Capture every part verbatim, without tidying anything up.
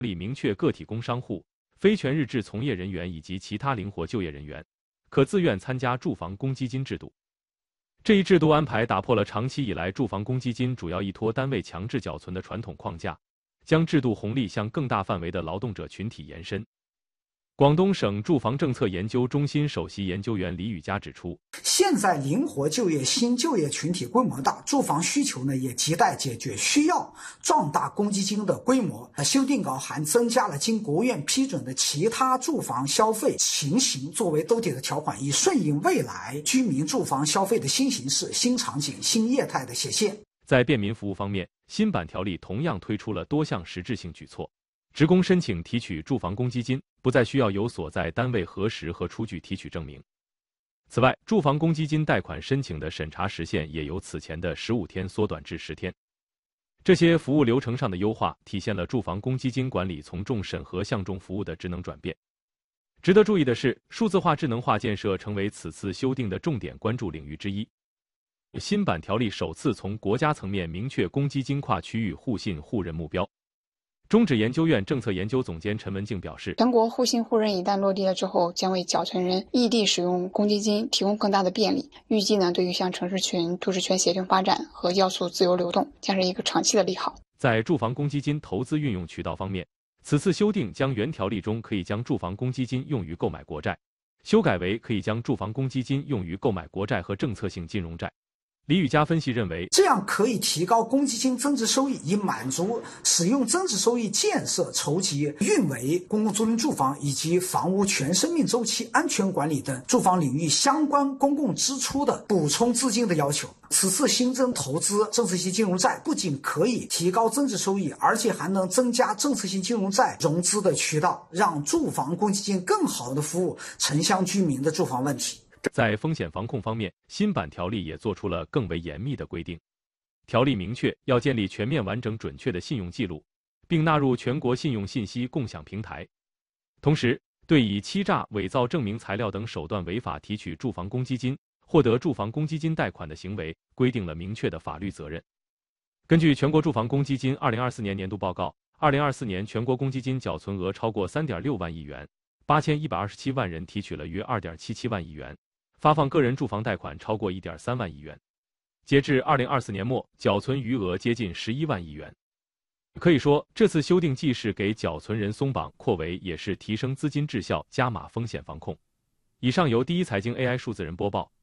里明确个体工商户、非全日制从业人员以及其他灵活就业人员可自愿参加住房公积金制度。这一制度安排打破了长期以来住房公积金主要依托单位强制缴存的传统框架，将制度红利向更大范围的劳动者群体延伸。广东省住房政策研究中心首席研究员李宇佳指出， 现在灵活就业新就业群体规模大，住房需求呢也亟待解决，需要壮大公积金的规模。修订稿还增加了经国务院批准的其他住房消费情形作为兜底的条款，以顺应未来居民住房消费的新形势、新场景、新业态的显现。 在便民服务方面，新版条例同样推出了多项实质性举措。职工申请提取住房公积金不再需要由所在单位核实和出具提取证明。此外，住房公积金贷款申请的审查时限也由此前的十五天缩短至十天。这些服务流程上的优化，体现了住房公积金管理从重审核向重服务的职能转变。值得注意的是，数字化智能化建设成为此次修订的重点关注领域之一。新版条例首次从国家层面明确公积金跨区域互信互认目标。中指研究院政策研究总监陈文静表示， 全国互信互认一旦落地了之后，将为缴存人异地使用公积金提供更大的便利。预计呢，对于像城市群、都市圈协同发展和要素自由流动，将是一个长期的利好。 在住房公积金投资运用渠道方面，此次修订将原条例中可以将住房公积金用于购买国债，修改为可以将住房公积金用于购买国债和政策性金融债。李宇佳分析认为， 这样可以提高公积金增值收益，以满足使用增值收益建设、筹集、运维公共租赁住房以及房屋全生命周期安全管理等住房领域相关公共支出的补充资金的要求。此次新增投资政策性金融债，不仅可以提高增值收益，而且还能增加政策性金融债融资的渠道，让住房公积金更好地服务城乡居民的住房问题。 在风险防控方面，新版条例也做出了更为严密的规定。条例明确要建立全面完整准确的信用记录，并纳入全国信用信息共享平台。同时，对以欺诈、伪造证明材料等手段违法提取住房公积金、获得住房公积金贷款的行为，规定了明确的法律责任。根据全国住房公积金二零二四年年度报告，二零二四年全国公积金缴存额超过 三点六万亿元，八千一百二十七万人提取了约 二点七七万亿元。发放个人住房贷款超过 一点三万亿元，截至二零二四年末，缴存余额接近十一万亿元。可以说，这次修订既是给缴存人松绑扩围，也是提升资金质效、加码风险防控。以上由第一财经 A I 数字人播报。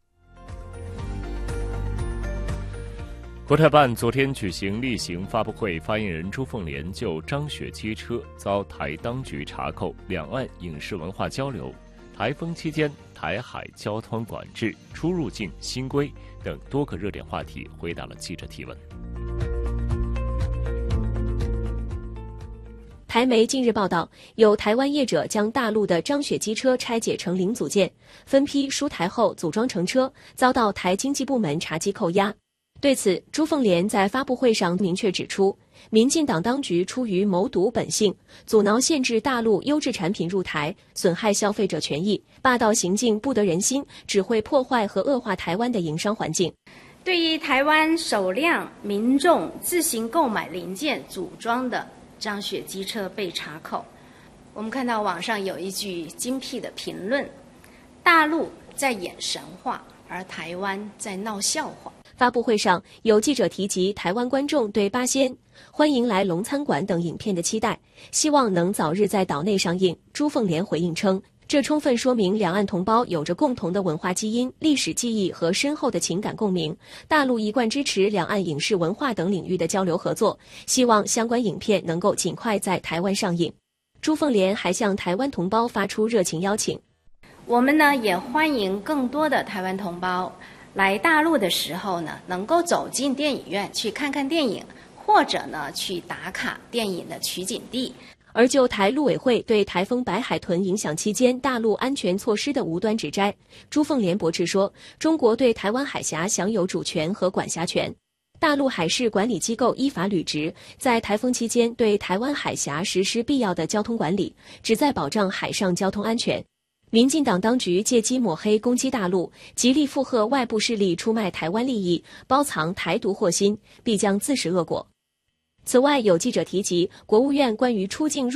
国台办昨天举行例行发布会，发言人朱凤莲就张雪机车遭台当局查扣、两岸影视文化交流、台风期间台海交通管制、出入境新规等多个热点话题回答了记者提问。 台媒近日报道，有台湾业者将大陆的张雪机车拆解成零组件，分批输台后组装成车，遭到台经济部门查缉扣押。对此，朱凤莲在发布会上明确指出，民进党当局出于谋独本性，阻挠限制大陆优质产品入台，损害消费者权益，霸道行径不得人心，只会破坏和恶化台湾的营商环境。 对于台湾首辆民众自行购买零件组装的张雪机车被查扣，我们看到网上有一句精辟的评论：大陆在演神话，而台湾在闹笑话。 发布会上，有记者提及台湾观众对八仙、欢迎来龙餐馆等影片的期待，希望能早日在岛内上映。朱凤莲回应称，这充分说明两岸同胞有着共同的文化基因、历史记忆和深厚的情感共鸣。大陆一贯支持两岸影视文化等领域的交流合作，希望相关影片能够尽快在台湾上映。朱凤莲还向台湾同胞发出热情邀请， 我们呢也欢迎更多的台湾同胞来大陆的时候呢，能够走进电影院去看看电影，或者呢去打卡电影的取景地。 而就台陆委会对台风白海豚影响期间大陆安全措施的无端指摘，朱凤莲驳斥说，中国对台湾海峡享有主权和管辖权，大陆海事管理机构依法履职，在台风期间对台湾海峡实施必要的交通管理，旨在保障海上交通安全。民进党当局借机抹黑攻击大陆，极力附和外部势力出卖台湾利益，包藏台独祸心，必将自食恶果。 此外，有记者提及，国务院关于出境入